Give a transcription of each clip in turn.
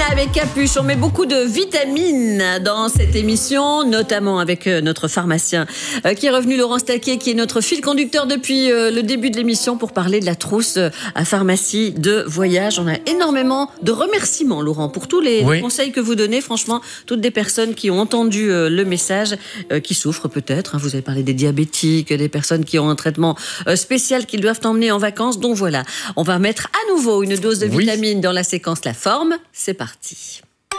avec Capuche. On met beaucoup de vitamines dans cette émission, notamment avec notre pharmacien qui est revenu, Laurent Staquet, qui est notre fil conducteur depuis le début de l'émission pour parler de la trousse à pharmacie de voyage. On a énormément de remerciements, Laurent, pour tous les conseils que vous donnez. Franchement, toutes des personnes qui ont entendu le message, qui souffrent peut-être. Vous avez parlé des diabétiques, des personnes qui ont un traitement spécial qu'ils doivent emmener en vacances. Donc voilà, on va mettre à nouveau une dose de vitamines dans la séquence La Forme. C'est parti.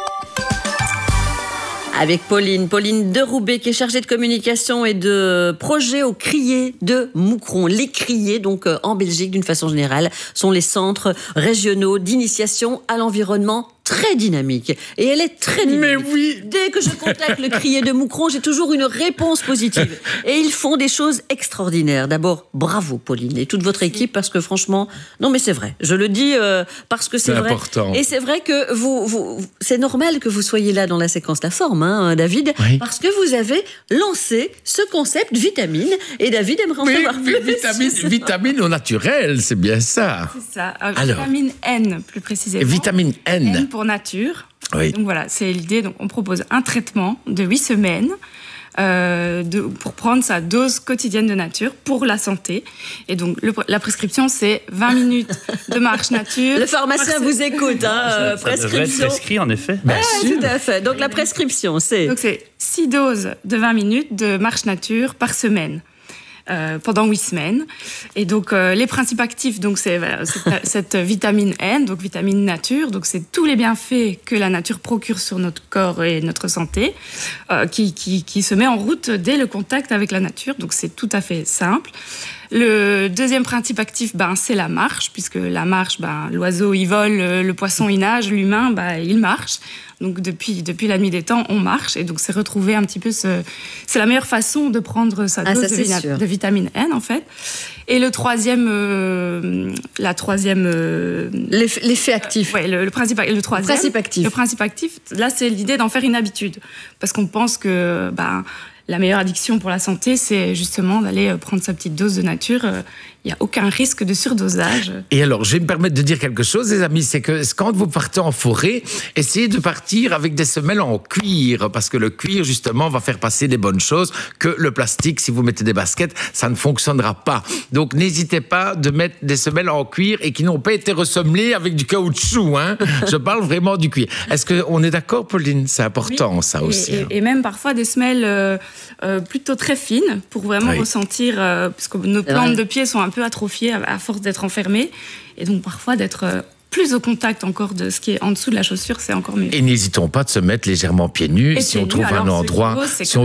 Avec Pauline de Roubaix, qui est chargée de communication et de projet au Crier de Moucron. Les Criers, donc en Belgique, d'une façon générale, sont les centres régionaux d'initiation à l'environnement très dynamique. Et elle est très dynamique. Mais oui. Dès que je contacte le Crier de Moucron, j'ai toujours une réponse positive. Et ils font des choses extraordinaires. D'abord, bravo Pauline et toute votre équipe, parce que franchement, non mais c'est vrai. Je le dis parce que c'est vrai. Important. Et c'est vrai que c'est normal que vous soyez là dans la séquence La Forme, hein, David, parce que vous avez lancé ce concept vitamine. Et David aimerait en savoir plus. Vitamine au naturel, c'est bien ça. C'est ça. Vitamine N, plus précisément. Vitamine N pour nature. Oui. Donc voilà, c'est l'idée. Donc on propose un traitement de 8 semaines pour prendre sa dose quotidienne de nature pour la santé. Et donc la prescription, c'est 20 minutes de marche nature. Le pharmacien vous écoute. Ça devrait être prescrit, en effet. Tout à fait. Donc la prescription, c'est... Donc c'est 6 doses de 20 minutes de marche nature par semaine. Pendant 8 semaines. Et donc, les principes actifs, donc, c'est cette vitamine N, donc vitamine nature. Donc, c'est tous les bienfaits que la nature procure sur notre corps et notre santé, qui se met en route dès le contact avec la nature. Donc, c'est tout à fait simple. Le deuxième principe actif, c'est la marche, puisque la marche, l'oiseau, il vole, le poisson, il nage, l'humain, il marche. Donc, depuis la nuit des temps, on marche. Et donc, c'est retrouver un petit peu c'est la meilleure façon de prendre sa dose de vitamine N, en fait. Et le troisième, l'effet actif. Le principe actif. Le principe actif, là, c'est l'idée d'en faire une habitude. Parce qu'on pense que, la meilleure addiction pour la santé, c'est justement d'aller prendre sa petite dose de nature. Il n'y a aucun risque de surdosage. Et alors, je vais me permettre de dire quelque chose, les amis, c'est que quand vous partez en forêt, essayez de partir avec des semelles en cuir, parce que le cuir, justement, va faire passer des bonnes choses, que le plastique, si vous mettez des baskets, ça ne fonctionnera pas. Donc, n'hésitez pas de mettre des semelles en cuir et qui n'ont pas été ressemblées avec du caoutchouc. Hein. Je parle vraiment du cuir. Est-ce qu'on est d'accord, Pauline? C'est important, ça aussi. Et même parfois des semelles plutôt très fines, pour vraiment ressentir, puisque nos plantes de pied sont un peu atrophiées à force d'être enfermées, et donc parfois d'être plus au contact encore de ce qui est en dessous de la chaussure, c'est encore mieux. Et n'hésitons pas de se mettre légèrement pieds nus. Si on trouve un endroit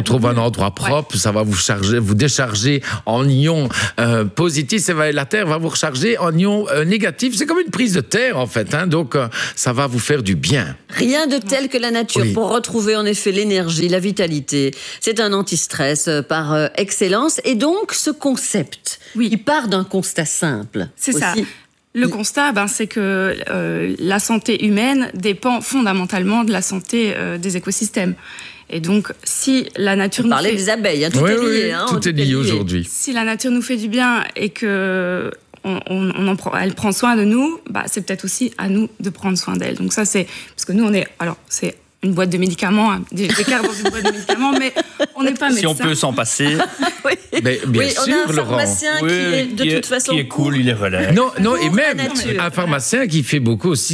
propre, ça va vous décharger en ions positifs. La terre va vous recharger en ions négatifs. C'est comme une prise de terre, en fait. Hein, donc, ça va vous faire du bien. Rien de tel que la nature pour retrouver en effet l'énergie, la vitalité. C'est un anti-stress par excellence. Et donc, ce concept, il part d'un constat simple. C'est ça. Le constat, c'est que la santé humaine dépend fondamentalement de la santé des écosystèmes. Et donc, si la nature nous fait... des abeilles, tout est lié. Tout est lié aujourd'hui. Si la nature nous fait du bien et que elle prend soin de nous, c'est peut-être aussi à nous de prendre soin d'elle. Donc ça, c'est... Parce que nous, c'est une boîte de médicaments, des cartes dans une boîte de médicaments, mais on n'est pas médecin. Si on peut s'en passer. Bien sûr, on a un Laurent. pharmacien qui est de toute façon... Qui est cool, il est relais. Non, et même un pharmacien qui fait beaucoup aussi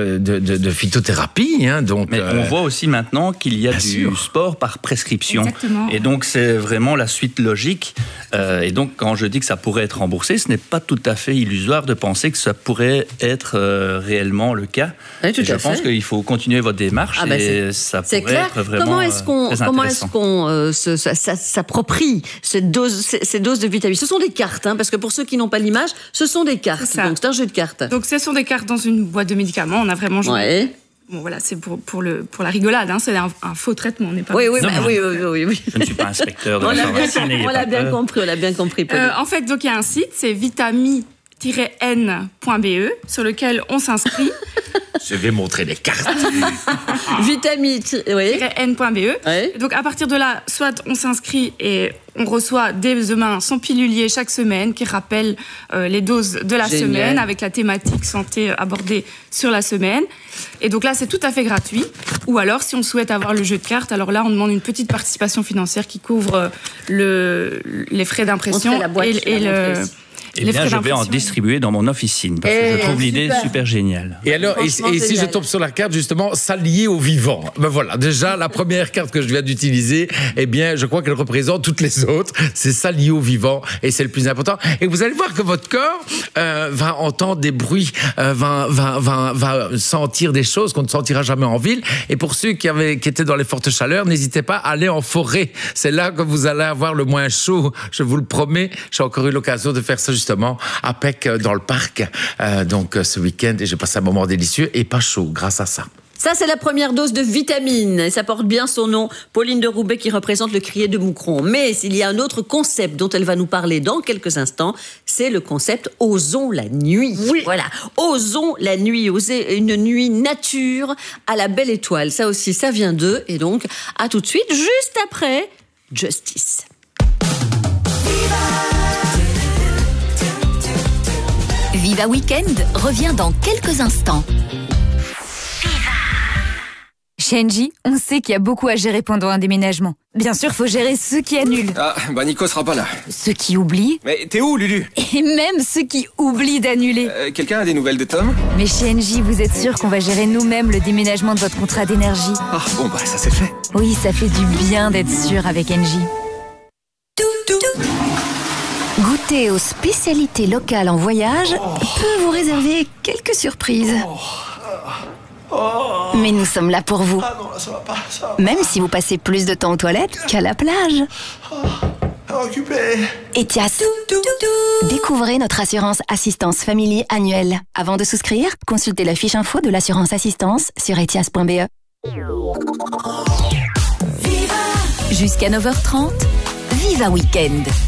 de phytothérapie. Hein, donc, mais on voit aussi maintenant qu'il y a du sport par prescription. Exactement. Et donc, c'est vraiment la suite logique. Et donc, quand je dis que ça pourrait être remboursé, ce n'est pas tout à fait illusoire de penser que ça pourrait être réellement le cas. Oui, je pense qu'il faut continuer votre démarche. Ça pourrait être vraiment Comment est-ce qu'on s'approprie ces doses de vitamines? Ce sont des cartes, parce que pour ceux qui n'ont pas l'image, ce sont des cartes. Donc c'est un jeu de cartes. Donc ce sont des cartes dans une boîte de médicaments. On a vraiment joué. Bon, voilà, c'est pour la rigolade, c'est un faux traitement, on n'est pas... Oui. Je ne suis pas inspecteur de la pharmacie. On l'a bien compris. En fait, donc il y a un site, c'est vitami-n.be, sur lequel on s'inscrit. Je vais montrer les cartes. Vitamine, oui. -n.be. Ouais. Donc à partir de là, soit on s'inscrit et on reçoit dès demain son pilulier chaque semaine qui rappelle les doses de la Génial. semaine avec la thématique santé abordée sur la semaine. Et donc là, c'est tout à fait gratuit. Ou alors, si on souhaite avoir le jeu de cartes, alors là, on demande une petite participation financière qui couvre les frais d'impression Montrer la boîte, et la le... montrice. Eh bien, je vais en distribuer dans mon officine parce que je trouve l'idée super géniale. Et alors, et Franchement, si je génial. tombe sur la carte, justement, s'allier au vivant. Ben voilà, déjà, la première carte que je viens d'utiliser, eh bien, je crois qu'elle représente toutes les autres. C'est s'allier au vivant et c'est le plus important. Et vous allez voir que votre corps va entendre des bruits, va sentir des choses qu'on ne sentira jamais en ville. Et pour ceux qui étaient dans les fortes chaleurs, n'hésitez pas à aller en forêt. C'est là que vous allez avoir le moins chaud. Je vous le promets. J'ai encore eu l'occasion de faire ça justement à Pec dans le parc donc ce week-end et j'ai passé un moment délicieux et pas chaud grâce à ça. Ça, c'est la première dose de vitamine. Et ça porte bien son nom. Pauline de Roubaix qui représente le crier de Moucron. Mais il y a un autre concept dont elle va nous parler dans quelques instants. C'est le concept Osons la nuit. Oui. Voilà. Osons la nuit. Oser une nuit nature à la belle étoile. Ça aussi, ça vient d'eux. Et donc, à tout de suite, juste après Justice. Viva Weekend revient dans quelques instants. Chez Engie, on sait qu'il y a beaucoup à gérer pendant un déménagement. Bien sûr, faut gérer ceux qui annulent, Ah, bah Nico sera pas là. ceux qui oublient, Mais t'es où, Lulu? et même ceux qui oublient d'annuler. Quelqu'un a des nouvelles de Tom? Mais chez Engie, vous êtes sûr qu'on va gérer nous-mêmes le déménagement de votre contrat d'énergie. Ah, bon bah ça c'est fait. Oui, ça fait du bien d'être sûr avec Engie. Goûter aux spécialités locales en voyage peut vous réserver quelques surprises. Mais nous sommes là pour vous. Même si vous passez plus de temps aux toilettes qu'à la plage. Etias. Découvrez notre assurance assistance famille annuelle. Avant de souscrire, consultez la fiche info de l'assurance assistance sur etias.be. Jusqu'à 9h30, Viva Weekend.